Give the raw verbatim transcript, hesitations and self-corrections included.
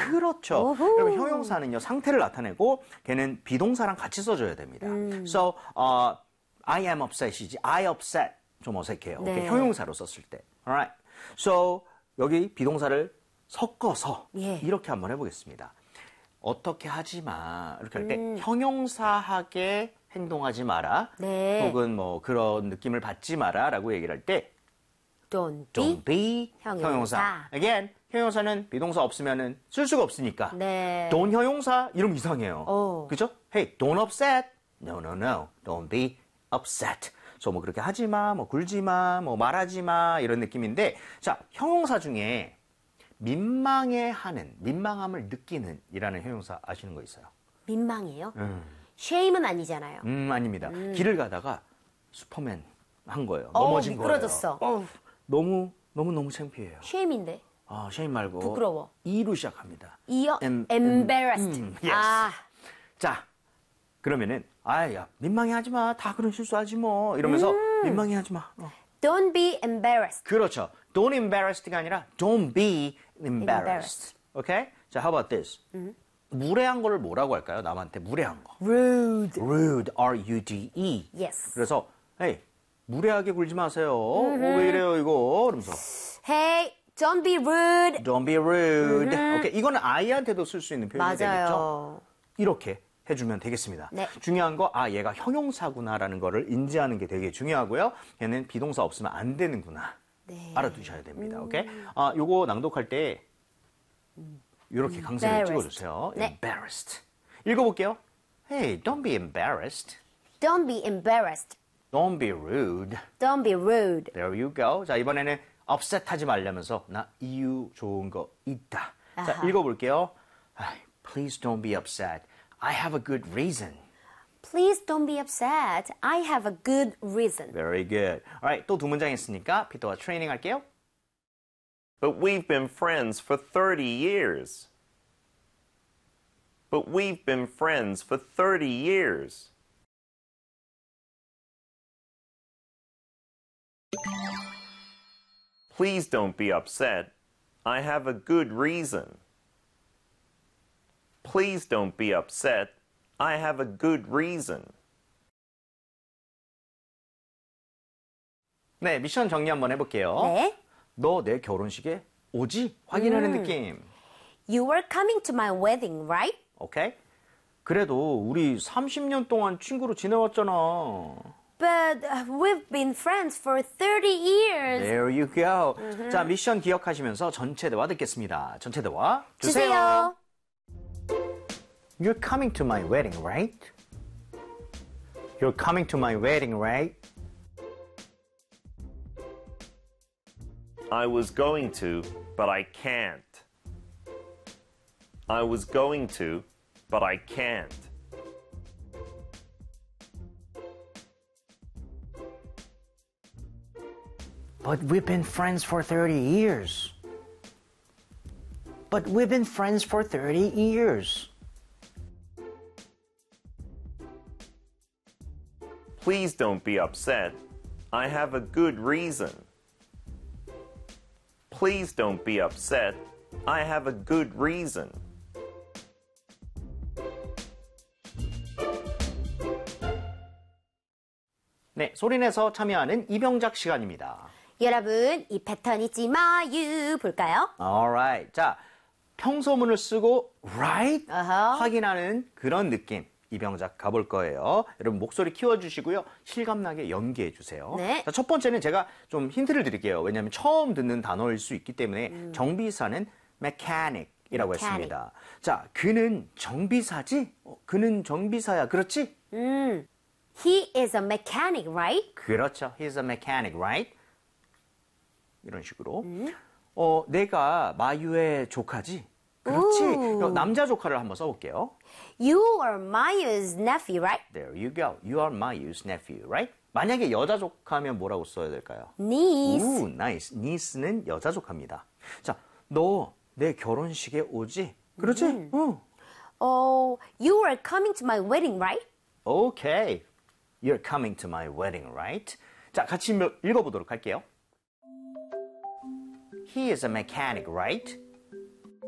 그렇죠. 오호. 그러면 형용사는요, 상태를 나타내고 걔는 비동사랑 같이 써줘야 됩니다. 음. So, uh, I am upset이지 I upset 좀 어색해요. 네. 오케이? 형용사로 썼을 때. Alright. So, 여기 비동사를 섞어서 예. 이렇게 한번 해보겠습니다. 어떻게 하지 마. 이렇게 할 때 음. 형용사하게 행동하지 마라. 네. 혹은 뭐 그런 느낌을 받지 마라 라고 얘기를 할 때 Don't be. don't be 형용사. 형용사. Again, 형용사는 비동사 없으면은 쓸 수가 없으니까. 네. don't 형용사 이러면 이상해요. 오. 그죠? Hey, don't upset. No, no, no. Don't be upset. 그래서 뭐 그렇게 하지 마, 뭐 굴지 마, 뭐 말하지 마 이런 느낌인데 자, 형용사 중에 민망해하는, 민망함을 느끼는 이라는 형용사 아시는 거 있어요? 민망해요? 음, shame은 아니잖아요. 음 아닙니다. 길을 가다가 슈퍼맨 한 거예요. 어우, 넘어진 미끄러졌어. 거예요. 어우, 너무 너무 너무 창피해요. shame인데. 아, 쉐임 말고 부끄러워. E로 시작합니다. 이어 em- embarrassed. 음, yes. 아, 자, 그러면은 아야 민망해하지 마. 다 그런 실수하지 뭐 이러면서 음. 민망해하지 마. 어. don't be embarrassed. 그렇죠. Don't embarrassed가 아니라 don't be embarrassed. Embarrassed. 오케이? 자, how about this? 무례한 거를 뭐라고 할까요? 남한테 무례한 거. rude. rude, R-U-D-E. Yes. 그래서 hey, 무례하게 굴지 마세요. 어, 왜 이래요 이거? 그러면서 Hey, don't be rude. don't be rude. 오케이, 이거는 아이한테도 쓸 수 있는 표현이 되겠죠? 맞아요. 이렇게 해주면 되겠습니다. 네. 중요한 거, 아, 얘가 형용사구나라는 거를 인지하는 게 되게 중요하고요. 얘는 비동사 없으면 안 되는구나. 네. 알아두셔야 됩니다. 오케이? 아, 요거 낭독할 때 이렇게 강세를 Embarrassed. 찍어주세요. 네. embarrassed. 읽어볼게요. Hey, don't be embarrassed. Don't be embarrassed. Don't be rude. Don't be rude. There you go. 자, 이번에는 upset 하지 말려면서 나 이유 좋은 거 있다. 자, 아하. 읽어볼게요. Please don't be upset. I have a good reason. Please don't be upset. I have a good reason. Very good. Alright, 또 두 문장 있으니까 피터와 트레이닝 할게요. But we've been friends for thirty years. But we've been friends for thirty years. Please don't be upset. I have a good reason. Please don't be upset. I have a good reason. 네, 미션 정리 한번 해볼게요. 네. 너 내 결혼식에 오지? 확인하는 음. 느낌. You were coming to my wedding, right? 오케이? 그래도 우리 삼십 년 동안 친구로 지내왔잖아. But uh, we've been friends for thirty years. There you go. 자, 미션 기억하시면서 전체 대화 듣겠습니다. 전체 대화 주세요. 주세요. You're coming to my wedding, right? You're coming to my wedding, right? I was going to, but I can't. I was going to, but I can't. But we've been friends for thirty years. But we've been friends for thirty years. Please don't be upset. I have a good reason. Please don't be upset. I have a good reason. 네, 소리내서 참여하는 이병작 시간입니다. 여러분, 이 패턴 잊지 마요. 볼까요? Alright. 자, 평소문을 쓰고 right 어허. 확인하는 그런 느낌. 이병작 가볼 거예요. 여러분 목소리 키워주시고요. 실감나게 연기해 주세요. 네. 자, 첫 번째는 제가 좀 힌트를 드릴게요. 왜냐하면 처음 듣는 단어일 수 있기 때문에 음. 정비사는 mechanic이라고 Mechanic. 했습니다. 자, 그는 정비사지? 어, 그는 정비사야. 그렇지? 음. He is a mechanic, right? 그렇죠. He's a mechanic, right? 이런 식으로. 음. 어, 내가 마유의 조카지? 그렇지. 오. 그럼 남자 조카를 한번 써볼게요. You are Maya's nephew, right? There you go. You are my you's nephew, right? 만약에 여자 조카면 뭐라고 써야 될까요? Niece. 오, 나이스. niece는 여자 조카입니다. 자, 너 내 결혼식에 오지? 그렇지? 음. 응. Oh, you are coming to my wedding, right? Okay. You're coming to my wedding, right? 자, 같이 읽어보도록 할게요. He is a mechanic, right?